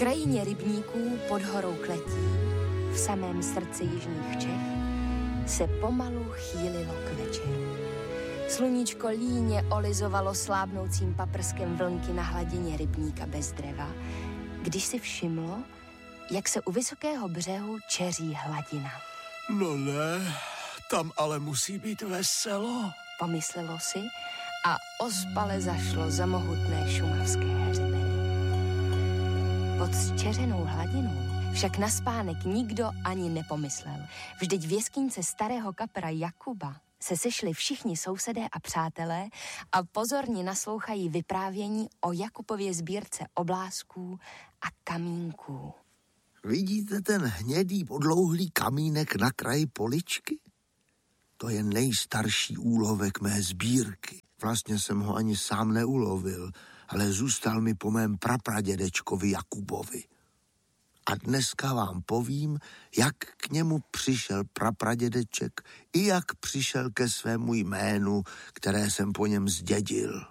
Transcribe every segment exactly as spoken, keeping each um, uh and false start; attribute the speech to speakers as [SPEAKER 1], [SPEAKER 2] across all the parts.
[SPEAKER 1] krajině rybníků pod horou Kletí, v samém srdci jižních Čech, se pomalu chýlilo k večeru. Sluníčko líně olizovalo slábnoucím paprskem vlnky na hladině rybníka bez dřeva, když si všimlo, jak se u vysokého břehu čeří hladina.
[SPEAKER 2] No ne, tam ale musí být veselo,
[SPEAKER 1] pomyslelo si a ospale zašlo za mohutné šumavské hřebeny. Pod zčeřenou hladinou však na spánek nikdo ani nepomyslel. Vždyť v jeskyňce starého kapra Jakuba se sešli všichni sousedé a přátelé a pozorně naslouchají vyprávění o Jakubově sbírce oblázků a kamínků.
[SPEAKER 3] Vidíte ten hnědý podlouhlý kamínek na kraji poličky? To je nejstarší úlovek mé sbírky. Vlastně jsem ho ani sám neulovil, ale zůstal mi po mém prapradědečkovi Jakubovi. A dneska vám povím, jak k němu přišel prapradědeček i jak přišel ke svému jménu, které jsem po něm zdědil.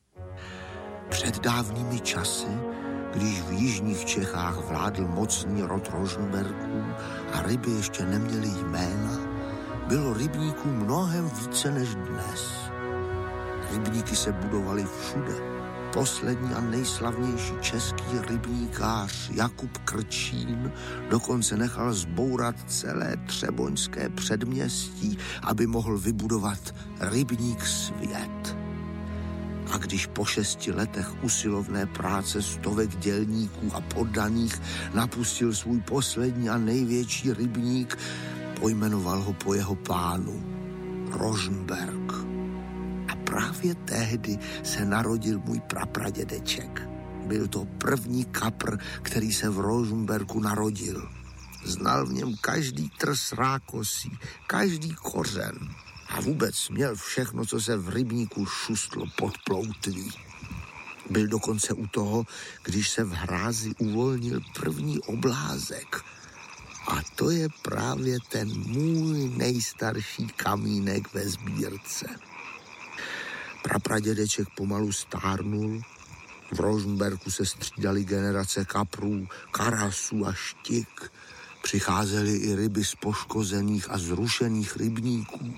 [SPEAKER 3] Před dávnými časy, když v jižních Čechách vládl mocný rod Rožmberků a ryby ještě neměly jména, bylo rybníků mnohem více než dnes. Rybníky se budovaly všude. Poslední a nejslavnější český rybníkář Jakub Krčín dokonce nechal zbourat celé třeboňské předměstí, aby mohl vybudovat rybník Svět. A když po šesti letech usilovné práce stovek dělníků a poddaných napustil svůj poslední a největší rybník, pojmenoval ho po jeho pánu Rožmberk. A právě tehdy se narodil můj prapradědeček. Byl to první kapr, který se v Rožmberku narodil. Znal v něm každý trs rákosí, každý kořen a vůbec měl všechno, co se v rybníku šustlo pod ploutví. Byl dokonce u toho, když se v hrázi uvolnil první oblázek. A to je právě ten můj nejstarší kamínek ve sbírce. Prapradědeček pomalu stárnul, v Rožmberku se střídaly generace kaprů, karasů a štik. Přicházely i ryby z poškozených a zrušených rybníků.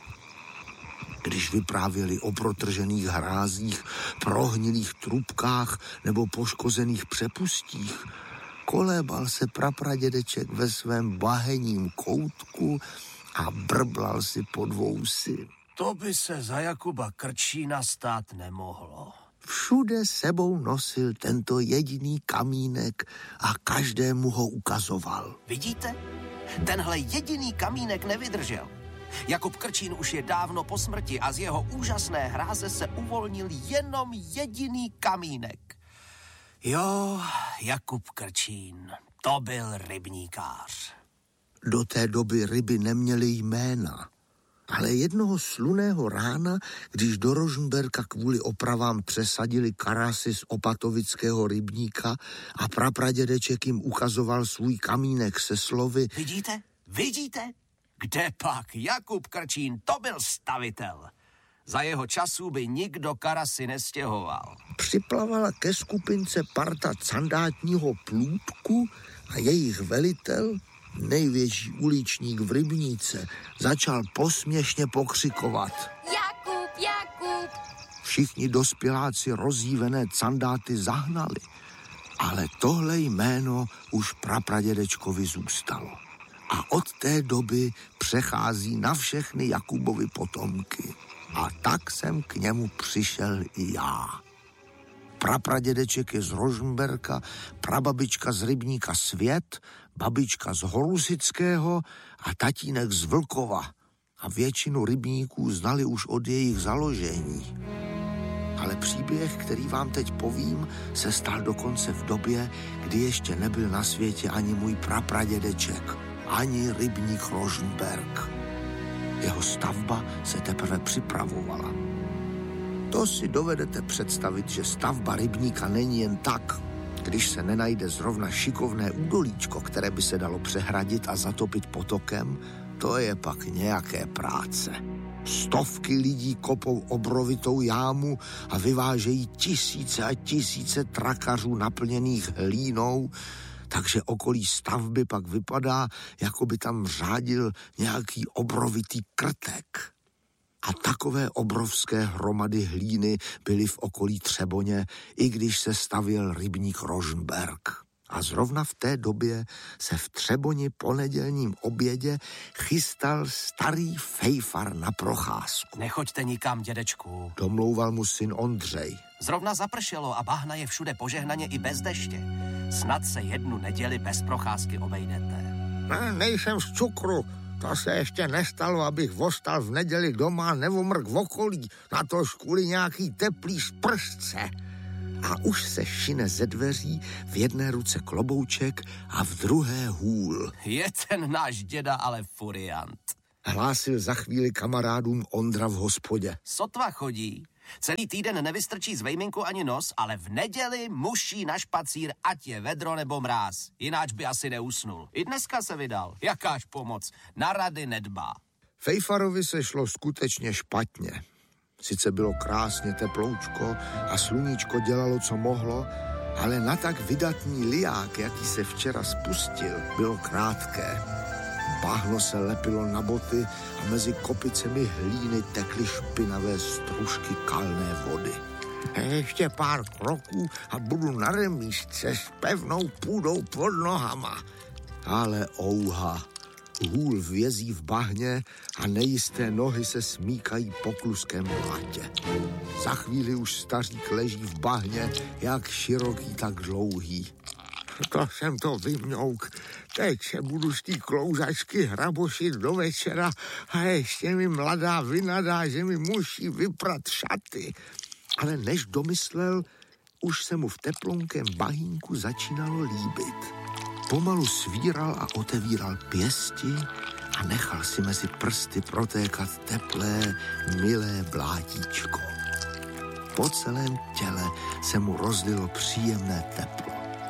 [SPEAKER 3] Když vyprávěli o protržených hrázích, prohnilých trubkách nebo poškozených přepustích, kolébal se prapradědeček ve svém bahenním koutku a brblal si pod vousy.
[SPEAKER 2] To by se za Jakuba Krčína stát nemohlo.
[SPEAKER 3] Všude sebou nosil tento jediný kamínek a každému ho ukazoval.
[SPEAKER 4] Vidíte? Tenhle jediný kamínek nevydržel. Jakub Krčín už je dávno po smrti a z jeho úžasné hráze se uvolnil jenom jediný kamínek. Jo, Jakub Krčín, to byl rybníkář.
[SPEAKER 3] Do té doby ryby neměly jména. Ale jednoho slunného rána, když do Rožmberka kvůli opravám přesadili karasy z opatovického rybníka a prapradědeček jim ukazoval svůj kamínek se slovy:
[SPEAKER 4] Vidíte? Vidíte? Kde pak? Jakub Krčín, to byl stavitel. Za jeho časů by nikdo karasy nestěhoval.
[SPEAKER 3] Připlavala ke skupince parta candátního plůdku a jejich velitel, největší uličník v rybníce, začal posměšně pokřikovat:
[SPEAKER 1] Jakub, Jakub!
[SPEAKER 3] Všichni dospěláci rozjívené candáty zahnali, ale tohle jméno už prapradědečkovi zůstalo. A od té doby přechází na všechny Jakubovy potomky. A tak jsem k němu přišel i já. Prapradědeček je z Rožmberka, prababička z rybníka Svět, babička z Horusického a tatínek z Vlkova. A většinu rybníků znali už od jejich založení. Ale příběh, který vám teď povím, se stal dokonce v době, kdy ještě nebyl na světě ani můj prapradědeček, ani rybník Rožmberk. Jeho stavba se teprve připravovala. To si dovedete představit, že stavba rybníka není jen tak, když se nenajde zrovna šikovné údolíčko, které by se dalo přehradit a zatopit potokem, to je pak nějaké práce. Stovky lidí kopou obrovitou jámu a vyvážejí tisíce a tisíce trakařů naplněných hlínou, takže okolí stavby pak vypadá, jako by tam řádil nějaký obrovitý krtek. A takové obrovské hromady hlíny byly v okolí Třeboně, i když se stavěl rybník Rožmberk. A zrovna v té době se v Třeboni po nedělním obědě chystal starý fejfar na procházku.
[SPEAKER 4] Nechoďte nikam, dědečku.
[SPEAKER 3] Domlouval mu syn Ondřej.
[SPEAKER 4] Zrovna zapršelo a bahna je všude požehnaně i bez deště. Snad se jednu neděli bez procházky obejdete.
[SPEAKER 3] Ne, nejsem z cukru. To se ještě nestalo, abych vostal v neděli doma nebo mrk v okolí, na to kvůli nějaký teplý sprsce. A už se šine ze dveří, v jedné ruce klobouček a v druhé hůl.
[SPEAKER 4] Je ten náš děda ale furiant.
[SPEAKER 3] Hlásil za chvíli kamarádům Ondra v hospodě.
[SPEAKER 4] Sotva chodí. Celý týden nevystrčí z vejminku ani nos, ale v neděli muší na špacír, ať je vedro nebo mráz. Jináč by asi neusnul. I dneska se vydal. Jakáž pomoc. Na rady nedbá.
[SPEAKER 3] Fejfarovi se šlo skutečně špatně. Sice bylo krásně teploučko a sluníčko dělalo, co mohlo, ale na tak vydatný liák, jaký se včera spustil, bylo krátké. Bahno se lepilo na boty a mezi kopicemi hlíny tekly špinavé stružky kalné vody. Ještě pár kroků a budu na remíšce s pevnou půdou pod nohama. Ale ouha, hůl vězí v bahně a nejisté nohy se smíkají po kluském blátě. Za chvíli už stařík leží v bahně, jak široký, tak dlouhý. To jsem to vymňouk. Teď se budu z té klouzačky hrabošit do večera a ještě mi mladá vynadá, že mi musí vyprat šaty. Ale než domyslel, už se mu v teplonkém bahínku začínalo líbit. Pomalu svíral a otevíral pěsti a nechal si mezi prsty protékat teplé, milé blátíčko. Po celém těle se mu rozlilo příjemné teplo.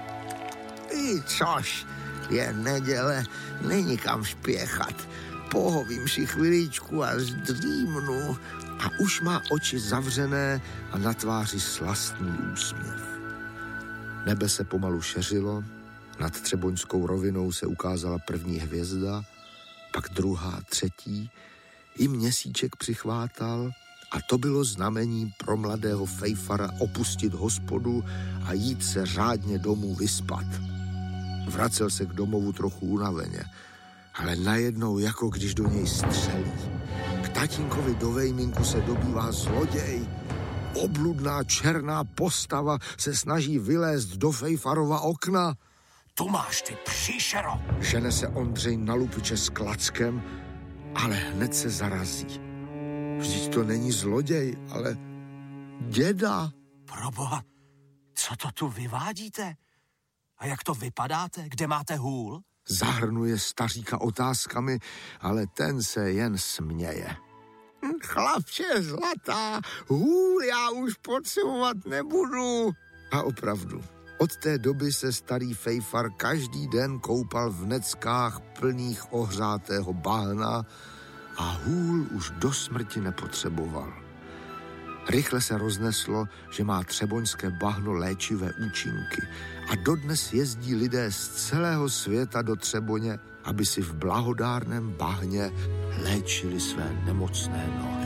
[SPEAKER 3] I což, je neděle, není kam spěchat. Pohovím si chviličku a zdřímnu. A už má oči zavřené a na tváři slastný úsměv. Nebe se pomalu šeřilo, nad Třeboňskou rovinou se ukázala první hvězda, pak druhá, třetí, i měsíček přichvátal a to bylo znamení pro mladého fejfara opustit hospodu a jít se řádně domů vyspat. Vracel se k domovu trochu unaveně, ale najednou jako když do něj střelí. K tatínkovi do vejminku se dobývá zloděj. Obludná černá postava se snaží vylézt do fejfarova okna.
[SPEAKER 4] Tu máš ty příšero.
[SPEAKER 3] Žene se Ondřej na lupiče s klackem, ale hned se zarazí. Vždyť to není zloděj, ale děda.
[SPEAKER 4] Proboha, co to tu vyvádíte? A jak to vypadáte? Kde máte hůl?
[SPEAKER 3] Zahrnuje staříka otázkami, ale ten se jen směje. Chlapče zlatá, hůl já už potřebovat nebudu. A opravdu, od té doby se starý fejfar každý den koupal v neckách plných ohřátého bahna a hůl už do smrti nepotřeboval. Rychle se rozneslo, že má třeboňské bahno léčivé účinky a dodnes jezdí lidé z celého světa do Třeboně, aby si v blahodárném bahně léčili své nemocné nohy.